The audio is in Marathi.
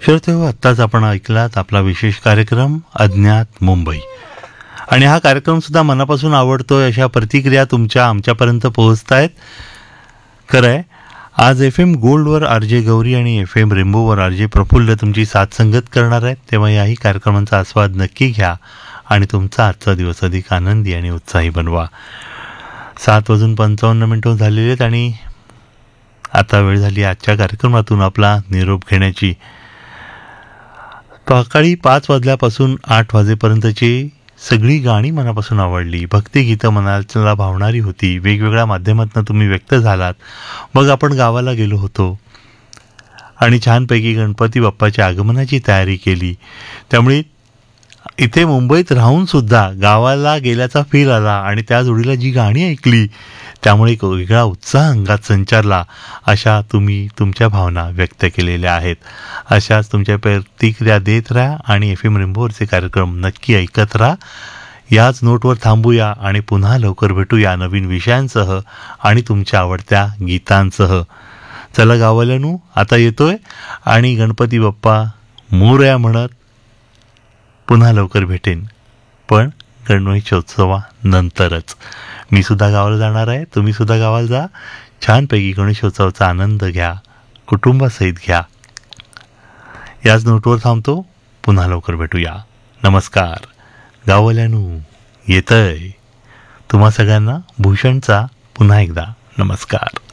श्रोतेहो, आत्ताच आपण ऐकलात आपला विशेष कार्यक्रम अज्ञात मुंबई. आणि हा कार्यक्रम सुद्धा मनापासून आवडतोय अशा प्रतिक्रिया तुमच्या आमच्यापर्यंत पोहोचत आहेत. खरं आहे, आज FM गोल्डवर RJ गौरी आणि FM रेम्बोवर RJ प्रफुल्ल तुमची साथ संगत करणार आहेत. तेव्हा याही कार्यक्रमांचा आस्वाद नक्की घ्या आणि तुमचा आजचा दिवस अधिक आनंदी आणि उत्साही बनवा. 7:55 झालेले आहेत आणि आता वेळ झाली आजच्या कार्यक्रमातून आपला निरोप घेण्याची. सकाळी 5 वाजल्यापासून 8 वाजेपर्यंतची सगळी गाणी मनापासून आवडली. भक्तिगीतं मनाला भावणारी होती. वेगवेगळ्या माध्यमातून तुम्ही व्यक्त झालात. मग आपण गावाला गेलो होतो आणि छानपैकी गणपती बाप्पाच्या आगमनाची तयारी केली. त्यामुळे इथे मुंबईत राहून सुद्धा गावाला गेल्याचा फील आला आणि त्या जोडीला जी गाणी ऐकली त्यामुळे एक वेगळा उत्साह अंगात संचारला. अशा तुम्ही तुमच्या भावना व्यक्त केलेल्या आहेत. अशाच तुमच्या प्रतिक्रिया देत राहा आणि FM रेम्बोवरचे कार्यक्रम नक्की ऐकत राहा. याच नोटवर थांबूया आणि पुन्हा लवकर भेटूया नवीन विषयांसह आणि तुमच्या आवडत्या गीतांसह. चला गावाल्यानू, आता येतोय आणि गणपती बाप्पा मोरया म्हणत पुन्हा लवकर भेटेन, पण गणेशोत्सवानंतरच. मी सुद्धा गावाला जाणार आहे, तुम्ही सुद्धा गावाला जा. छानपैकी गणेशोत्सवाचा आनंद घ्या, कुटुंबासहित घ्या. याच नोटवर थांबतो. पुन्हा लवकर भेटूया. नमस्कार. गावाल्यानू येतय. तुम्हा सगळ्यांना भूषणचा पुन्हा एकदा नमस्कार.